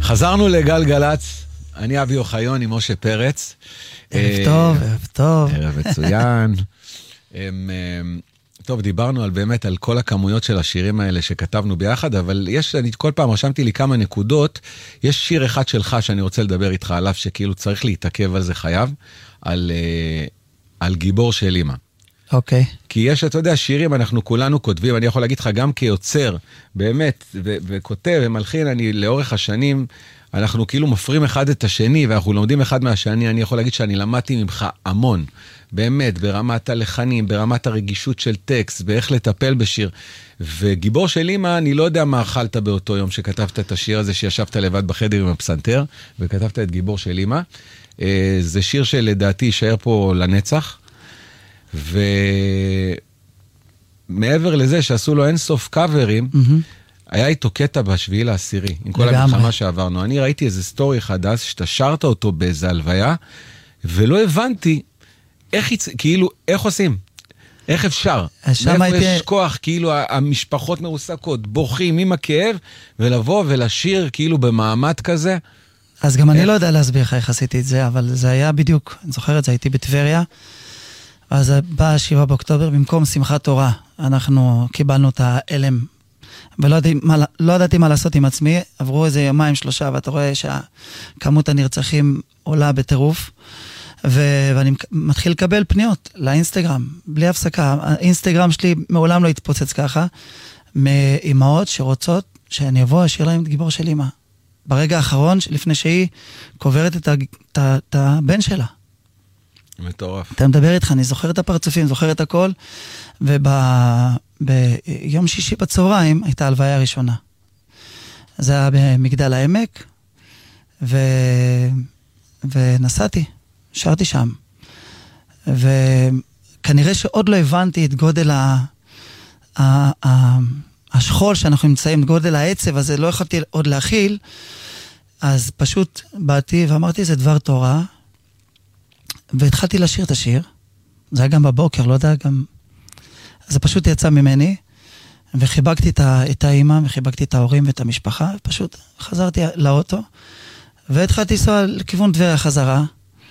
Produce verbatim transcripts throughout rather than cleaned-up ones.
חזרנו לגל גלץ, אני אבי אוחיון עם משה פרץ. ערב טוב, ערב טוב. ערב מצוין. טוב, דיברנו על באמת על כל הכמויות של השירים האלה שכתבנו ביחד, אבל יש, אני כל פעם רשמתי לי כמה נקודות, יש שיר אחד שלך שאני רוצה לדבר איתך עליו, שכאילו צריך להתעכב על זה חייב, על, על גיבור של אמא. אוקיי. כי יש, אתה יודע, שירים אנחנו כולנו כותבים, אני יכול להגיד לך גם כיוצר, באמת, ו- וכותב ומלחין, אני לאורך השנים, אנחנו כאילו מפרים אחד את השני, ואנחנו לומדים אחד מהשני, אני יכול להגיד שאני למדתי ממך המון, באמת, ברמת הלחנים, ברמת הרגישות של טקסט, באיך לטפל בשיר, וגיבור של אמא, אני לא יודע מה אכלת באותו יום שכתבת את השיר הזה, שישבת לבד בחדר עם הפסנתר, וכתבת את גיבור של אמא, זה שיר שלדעתי יישאר פה לנצח, ומעבר לזה שעשו לו אין סוף קאברים, היה איתו קטע בשביעי לעשירי, עם כל המלחמה שעברנו. אני ראיתי איזה סטורי חדש, שאתה שרת אותו באיזה הלוויה, ולא הבנתי איך, כאילו, איך עושים? איך אפשר? מאיפה יש כוח, כאילו, המשפחות מרוסקות, בוכים עם הכאב, ולבוא ולשיר, כאילו, במעמד כזה. אז גם אני לא יודע להסביר איך עשיתי את זה, אבל זה היה בדיוק, אני זוכרת, זה הייתי בטבריה, אז בא שבעה באוקטובר, במקום שמחת תורה, אנחנו קיבלנו את האלם, ולא ידעתי מה, לא ידעתי מה לעשות עם עצמי, עברו איזה יומיים שלושה, ואתה רואה שכמות הנרצחים עולה בטירוף, ו- ואני מתחיל לקבל פניות לאינסטגרם, בלי הפסקה. האינסטגרם שלי מעולם לא התפוצץ ככה, מאימהות שרוצות שאני אבוא אשאיר להם את גיבור של אמא. ברגע האחרון, לפני שהיא קוברת את, ה- את, ה- את הבן שלה. מטורף. אתה מדבר איתך, אני זוכר את הפרצופים, זוכר את הכל, וביום שישי בצהריים הייתה הלוויה הראשונה. זה היה במגדל העמק, ו... ונסעתי, שרתי שם. וכנראה שעוד לא הבנתי את גודל ה... ה... ה... השכול שאנחנו נמצאים, גודל העצב הזה, לא יכולתי עוד להכיל, אז פשוט באתי ואמרתי, זה דבר תורה, והתחלתי לשיר את השיר, זה היה גם בבוקר, לא יודע, גם... זה פשוט יצא ממני, וחיבקתי את האמא, וחיבקתי את ההורים ואת המשפחה, ופשוט חזרתי לאוטו, והתחלתי לנסוע לכיוון טבריה חזרה,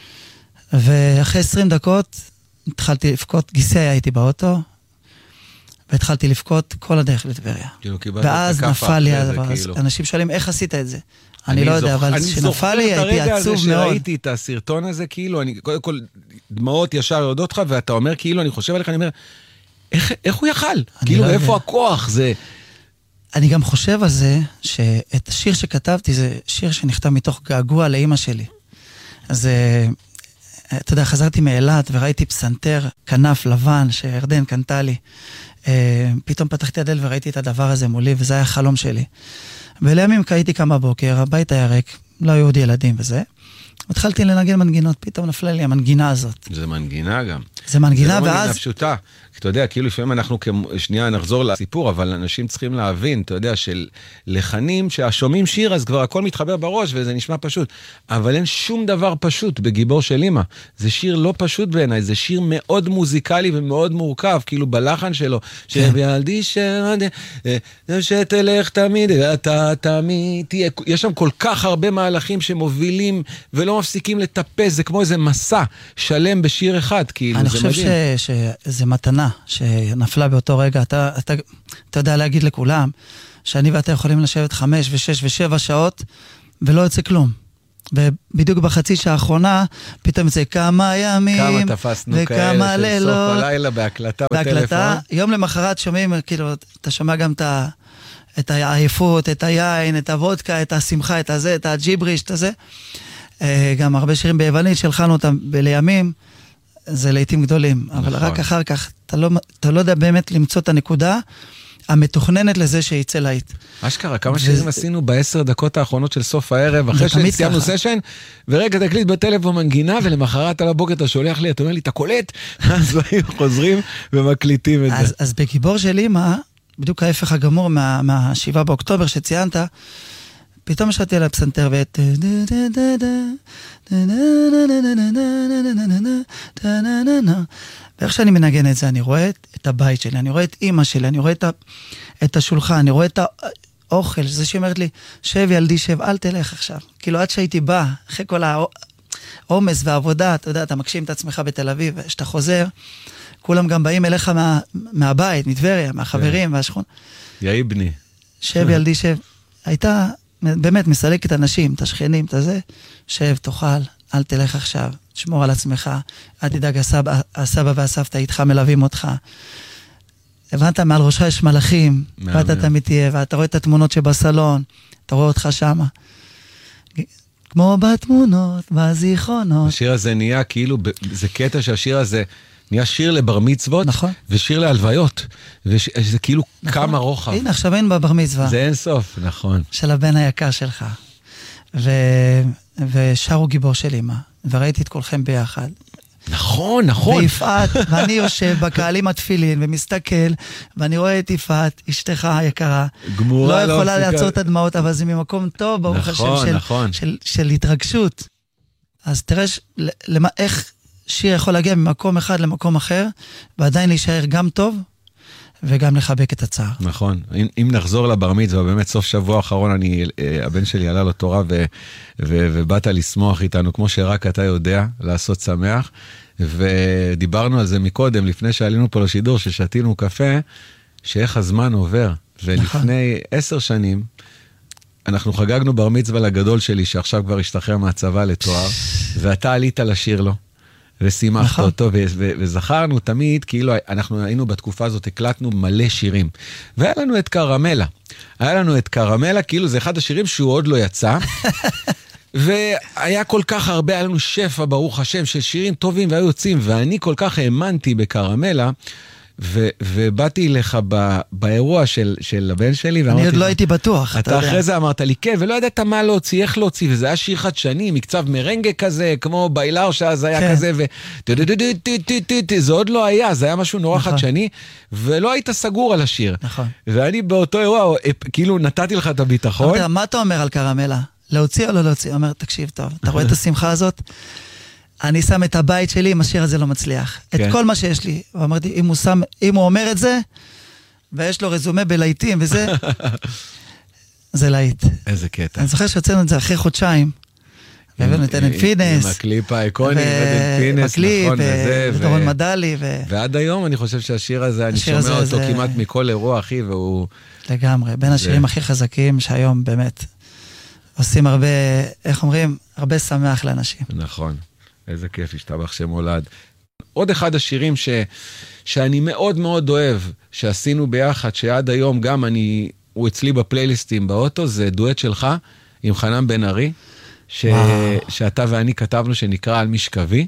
ואחרי עשרים דקות התחלתי לפקוט, גיסי הייתי באוטו, והתחלתי לפקוט כל הדרך לטבריה. ואז נפל לי הדבר, אנשים שואלים, איך עשית את זה? אני לא יודע, אבל כשנפל לי הייתי עצוב מאוד. שראיתי את הסרטון הזה, כאילו, אני, קודם כל, דמעות ישר יודעות לך, ואתה אומר, כאילו, אני חושב עליך, אני אומר, איך הוא יכל? כאילו, איפה הכוח? זה... אני גם חושב על זה, שאת השיר שכתבתי, זה שיר שנכתב מתוך געגוע לאמא שלי. אז, אתה יודע, חזרתי מאילת, וראיתי פסנתר, כנף לבן, שירדן קנתה לי. פתאום פתחתי הדלת וראיתי את הדבר הזה מולי, וזה היה חלום שלי. ולימים הייתי כמה בוקר, הבית היה ריק, לא היו עוד ילדים וזה. התחלתי לנגן מנגינות, פתאום נפלה לי המנגינה הזאת. זה מנגינה גם. זה מנגינה, ואז... זה לא מנגינה פשוטה. אתה יודע, כאילו לפעמים אנחנו, שנייה נחזור לסיפור, אבל אנשים צריכים להבין, אתה יודע, של לחנים, שהשומעים שיר, אז כבר הכל מתחבר בראש, וזה נשמע פשוט. אבל אין שום דבר פשוט בגיבור של אמא. זה שיר לא פשוט בעיניי, זה שיר מאוד מוזיקלי ומאוד מורכב, כאילו בלחן שלו, שבילדי שרד, שתלך תמיד, אתה תמיד תהיה. יש שם כל כך הרבה מהלכים שמובילים ולא מפסיקים לטפס, זה כמו איזה מסע שלם בשיר אחד, כאילו, אני חושב שזה מתנה שנפלה באותו רגע. אתה, אתה, אתה יודע להגיד לכולם שאני ואתה יכולים לשבת חמש ושש ושבע שעות ולא יוצא כלום. ובדיוק בחצי שעה האחרונה פתאום יוצא כמה ימים כמה תפסנו כאלה של סוף הלילה בהקלטה בטלפון. יום למחרת שומעים, כאילו, אתה שומע גם את ה... את העייפות, את היין, את הוודקה, את השמחה, את הזה, את הג'יבריש, את הזה. גם הרבה שירים ביוונית שלחנו אותם לימים, זה לעתים גדולים, אבל רק אחר כך, אתה לא, אתה לא יודע באמת למצוא את הנקודה המתוכננת לזה שיצא להיט. אשכרה, כמה שירים עשינו בעשר דקות האחרונות של סוף הערב, אחרי שסיימנו סשן, ורגע תקליט בטלפון מנגינה, ולמחרת על הבוקר אתה שולח לי, אתה אומר לי, אתה קולט? אז חוזרים ומקליטים את זה. אז בגיבור של אמא, בדיוק ההפך הגמור מהשבעה באוקטובר שציינת, פתאום ישבתי על הפסנתר ואת... ואיך שאני מנגן את זה, אני רואה את הבית שלי, אני רואה את אמא שלי, אני רואה את השולחן, אני רואה את אוכל, זה שהיא אומרת לי, שב ילדי שב, אל תלך עכשיו. כאילו עד שהייתי בא, אחרי כל העומס והעבודה, אתה יודע, אתה מקשים את עצמך בתל אביב, ושאתה חוזר, כולם גם באים אליך מה, מהבית, מטבריה, מהחברים, מהשכון. יאי בני. שב ילדי שב. הייתה באמת מסלקת אנשים, את השכנים, את הזה, שב, תאכל, אל תלך עכשיו, תשמור על עצמך, אל תדאג, הסבא, הסבא והסבתא איתך מלווים אותך. הבנת, מעל ראשך יש מלאכים, ואתה תמיד תהיה, ואתה רואה את התמונות שבסלון, אתה רואה אותך שמה. כמו בתמונות, בזיכרונות. השיר הזה נהיה כאילו, זה קטע שהשיר הזה נהיה שיר לבר מצוות, נכון. ושיר להלוויות, וזה כאילו נכון. כמה רוחב. הנה, עכשיו אין בבר מצווה. זה אין סוף, נכון. של הבן היקר שלך. ו... ושרו גיבור של אמא, וראיתי את כולכם ביחד. נכון, נכון. ויפעת, ואני יושב בקהלים התפילין, ומסתכל, ואני רואה את יפעת, אשתך היקרה. גמורה לא יכולה לעצור את הדמעות, אבל זה ממקום טוב, ברוך השם, נכון, של, נכון. של, של התרגשות. אז תראה ש... למה, איך שיר יכול להגיע ממקום אחד למקום אחר, ועדיין להישאר גם טוב, וגם לחבק את הצער. נכון. אם, אם נחזור לבר מצווה, באמת סוף שבוע האחרון, אני, הבן שלי עלה לו תורה, ו, ו, ובאת לשמוח איתנו, כמו שרק אתה יודע, לעשות שמח, ודיברנו על זה מקודם, לפני שעלינו פה לשידור, ששתינו קפה, שאיך הזמן עובר. ולפני עשר שנים, אנחנו חגגנו בר מצווה לגדול שלי, שעכשיו כבר השתחרר מהצבא לתואר, ואתה עלית לשיר לו. ושימחת אותו, וזכרנו תמיד, כאילו אנחנו היינו בתקופה הזאת, הקלטנו מלא שירים, והיה לנו את קרמלה, היה לנו את קרמלה, כאילו זה אחד השירים שהוא עוד לא יצא, והיה כל כך הרבה, היה לנו שפע ברוך השם, של שירים טובים והיו יוצאים, ואני כל כך האמנתי בקרמלה, ו- ובאתי לך ב- באירוע של, של הבן שלי, אני עוד לא הייתי בטוח. אתה אחרי זה אמרת לי, כן, ולא ידעת מה להוציא, איך להוציא, וזה היה שיר חדשני, מקצב מרנגה כזה, כמו ביילר שאז היה כזה, וזה עוד לא היה, זה היה משהו נורא חדשני, ולא היית סגור על השיר. נכון. ואני באותו אירוע, כאילו נתתי לך את הביטחון. מה אתה אומר על קרמלה? להוציא או לא להוציא? אומר, תקשיב טוב, אתה רואה את השמחה הזאת? אני שם את הבית שלי, אם השיר הזה לא מצליח. את כל מה שיש לי. ואמרתי, אם הוא שם, אם הוא אומר את זה, ויש לו רזומה בלהיטים, וזה, זה להיט. איזה קטע. אני זוכר שהוצאנו את זה אחרי חודשיים, והבאנו את עדן פינס. עם הקליפ האיקוני, עדן פינס, נכון, וזה. ודורון מדלי. ועד היום אני חושב שהשיר הזה, אני שומע אותו כמעט מכל אירוע, אחי, והוא... לגמרי, בין השירים הכי חזקים שהיום באמת עושים הרבה, איך אומרים, הרבה שמח לאנשים. נכון. איזה כיף, השתבח שמולד. עוד אחד השירים ש, שאני מאוד מאוד אוהב, שעשינו ביחד, שעד היום גם אני, הוא אצלי בפלייליסטים באוטו, זה דואט שלך עם חנן בן ארי, ש, שאתה ואני כתבנו שנקרא על משכבי,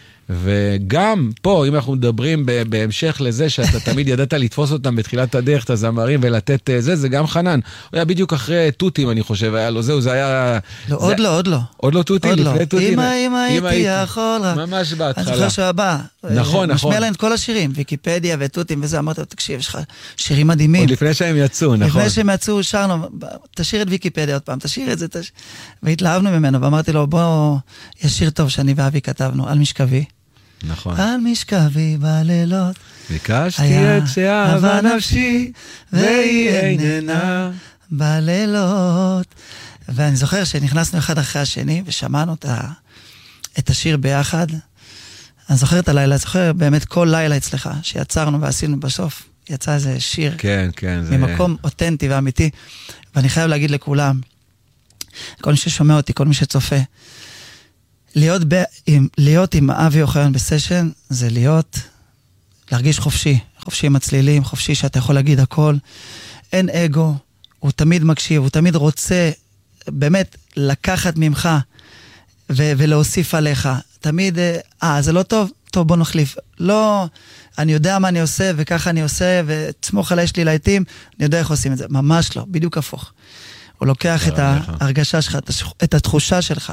וגם פה, אם אנחנו מדברים בהמשך לזה, שאתה תמיד ידעת לתפוס אותם בתחילת הדרך, את הזמרים ולתת זה, זה גם חנן. הוא היה בדיוק אחרי טוטים, אני חושב, היה לו זהו, זה היה... לא, עוד לא, עוד לא. עוד לא טוטים, לפני טוטים. אם הייתי יכול רק. ממש בהתחלה. אני זוכר שהבא. נכון, נכון. משמיע להם את כל השירים, ויקיפדיה וטוטים וזה, אמרת, תקשיב, יש לך שירים מדהימים. עוד לפני שהם יצאו, נכון. לפני שהם יצאו, שרנו, תשאיר את ויקיפדיה עוד פעם, תשאיר את זה, והתלהבנו ממנו, ואמרתי לו, בוא, יש שיר טוב שאני ואבי כתבנו, על משכבי. נכון. על משכבי בלילות. ביקשתי את שאהבה נפשי, והיא איננה. בלילות. ואני זוכר שנכנסנו אחד אחרי השני, ושמענו את, ה... את השיר ביחד. אני זוכר את הלילה, אני זוכר באמת כל לילה אצלך, שיצרנו ועשינו בסוף. יצא איזה שיר. כן, כן. ממקום זה... אותנטי ואמיתי. ואני חייב להגיד לכולם, כל מי ששומע אותי, כל מי שצופה, להיות, ב, עם, להיות עם אבי אוחיון בסשן, זה להיות, להרגיש חופשי, חופשי עם הצלילים, חופשי שאתה יכול להגיד הכל, אין אגו, הוא תמיד מקשיב, הוא תמיד רוצה באמת לקחת ממך ו- ולהוסיף עליך, תמיד, אה, זה לא טוב? טוב, בוא נחליף. לא, אני יודע מה אני עושה וככה אני עושה, ותסמוך עליי יש לי להיטים, אני יודע איך עושים את זה, ממש לא, בדיוק הפוך. הוא לוקח את ההרגשה שלך, את התחושה שלך,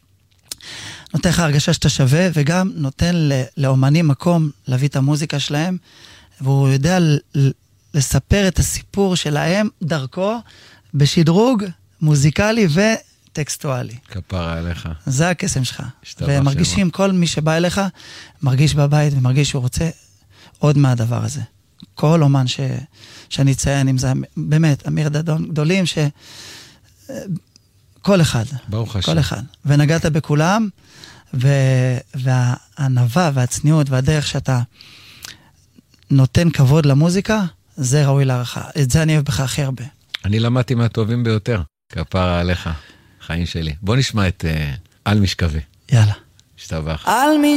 נותן לך הרגשה שאתה שווה, וגם נותן לאומנים מקום להביא את המוזיקה שלהם, והוא יודע לספר את הסיפור שלהם דרכו, בשדרוג מוזיקלי וטקסטואלי. כפרה עליך. זה הקסם שלך. ומרגישים, כל מי שבא אליך, מרגיש בבית, ומרגיש שהוא רוצה עוד מהדבר הזה. כל אומן ש, שאני אציין, אם זה באמת, אמיר דדון גדולים, ש... כל אחד. ברוך השם. כל אחד. ונגעת בכולם, ו... והענווה והצניעות והדרך שאתה נותן כבוד למוזיקה, זה ראוי להערכה. את זה אני אוהב בך הכי הרבה. אני למדתי מהטובים ביותר, כפרה עליך, חיים שלי. בוא נשמע את uh, על משכבי. יאללה. השתבח. על